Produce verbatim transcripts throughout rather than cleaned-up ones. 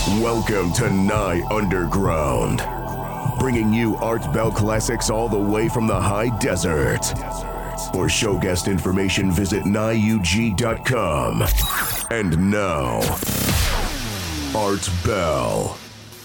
Welcome to Nye Underground, bringing you Art Bell classics all the way from the high desert. For show guest information, visit nye u g dot com. And now, Art Bell.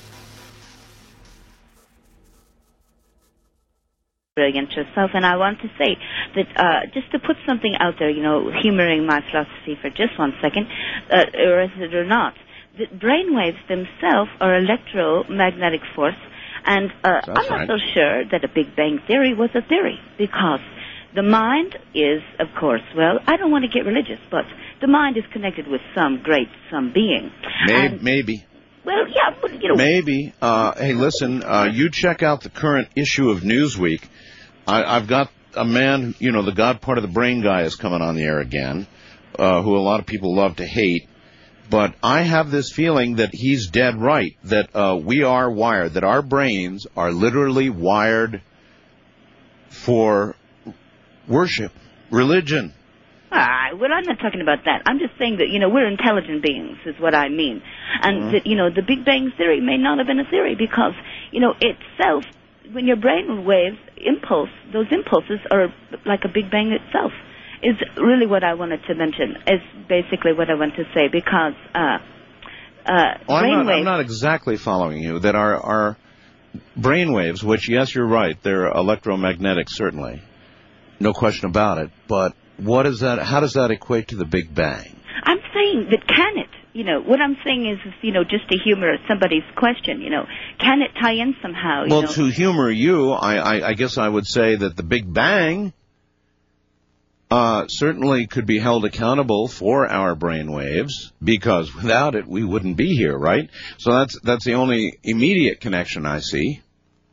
Against yourself, and I want to say that uh, just to put something out there, you know, humoring my philosophy for just one second, uh, or is it or not, the brainwaves themselves are electromagnetic force, and uh, I'm not right. so sure that a Big Bang Theory was a theory, because the mind is, of course, well, I don't want to get religious, but the mind is connected with some great, some being. Maybe. And, maybe. well, yeah, but, you know. Maybe. Uh, hey, listen, uh, you check out the current issue of Newsweek. I, I've got a man, you know, the God part of the brain guy is coming on the air again, uh, who a lot of people love to hate. But I have this feeling that he's dead right, that uh, we are wired, that our brains are literally wired for worship, religion. Ah, well, I'm not talking about that. I'm just saying that, you know, we're intelligent beings, is what I mean. And, Mm-hmm. that, you know, the Big Bang Theory may not have been a theory because, you know, itself, when your brain waves impulse, those impulses are like a Big Bang itself, is really what I wanted to mention, is basically what I want to say, because uh, uh, Well, I'm, brain not, I'm waves... not exactly following you, that our, our brain waves, which, yes, you're right, they're electromagnetic, certainly, no question about it, but what is that? How does that equate to the Big Bang? I'm saying that can it, you know, what I'm saying is, is, you know, just to humor somebody's question, you know, can it tie in somehow? You Well, know? to humor you, I, I, I guess I would say that the Big Bang uh, certainly could be held accountable for our brain waves, because without it, we wouldn't be here, right? So that's that's the only immediate connection I see.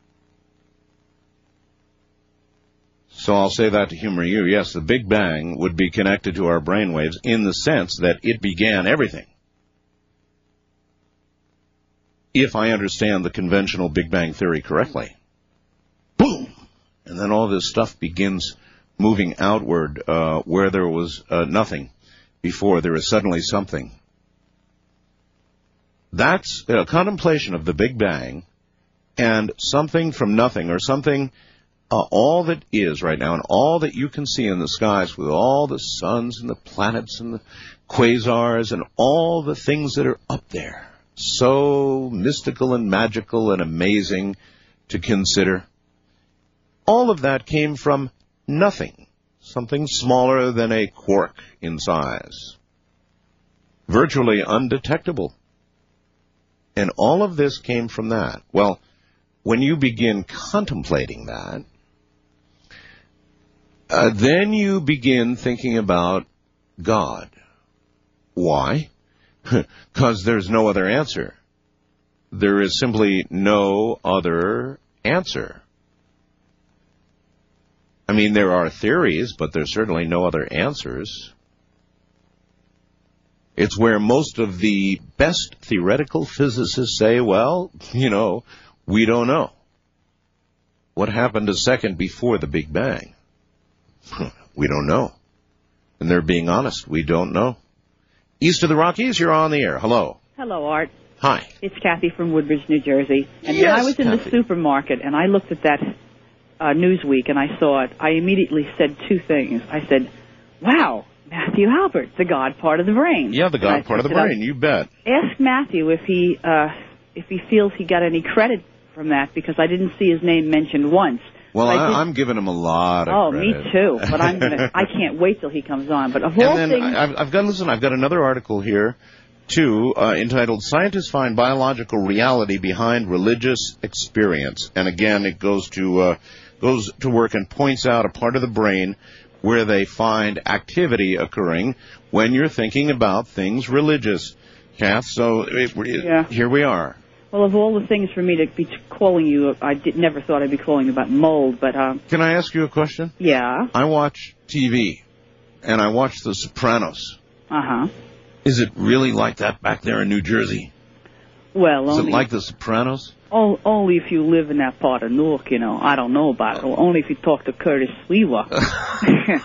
So I'll say that to humor you. Yes, the Big Bang would be connected to our brainwaves in the sense that it began everything. If I understand the conventional Big Bang theory correctly. Boom! And then all this stuff begins moving outward uh, where there was uh, nothing before. There is suddenly something. That's a contemplation of the Big Bang and something from nothing, or something... Uh, all that is right now, and all that you can see in the skies with all the suns and the planets and the quasars and all the things that are up there, so mystical and magical and amazing to consider, all of that came from nothing, something smaller than a quark in size, virtually undetectable. And all of this came from that. Well, when you begin contemplating that, Uh, then you begin thinking about God. Why? Because there's no other answer. There is simply no other answer. I mean, there are theories, but there's certainly no other answers. It's where most of the best theoretical physicists say, well, you know, we don't know. What happened a second before the Big Bang? We don't know. And they're being honest. We don't know. East of the Rockies, you're on the air. Hello. Hello, Art. Hi. It's Kathy from Woodbridge, New Jersey. And Yes, when I was in Kathy. the supermarket and I looked at that uh, Newsweek and I saw it, I immediately said two things. I said, wow, Matthew Albert, the God part of the brain. Yeah, the And I God part of the said, brain. You bet. Ask Matthew if he uh, if he feels he got any credit from that, because I didn't see his name mentioned once. Well, I I, did- I'm giving him a lot of Oh, credit. me too. But I'm gonna. I can't wait till he comes on. But of all And then things, I- I've, I've got, listen, I've got another article here, too, uh, entitled Scientists Find Biological Reality Behind Religious Experience. And again, it goes to, uh, goes to work and points out a part of the brain where they find activity occurring when you're thinking about things religious. Kath, so it, it, Yeah. here we are. well, of all the things for me to be calling you, I did, never thought I'd be calling about mold. But um, Can I ask you a question? yeah. I watch T V, and I watch The Sopranos. Uh huh. Is it really like that back there in New Jersey? Well, Is only, it like The Sopranos? o- only if you live in that part of Newark, you know. I don't know about it. Only if you talk to Curtis Sliwa.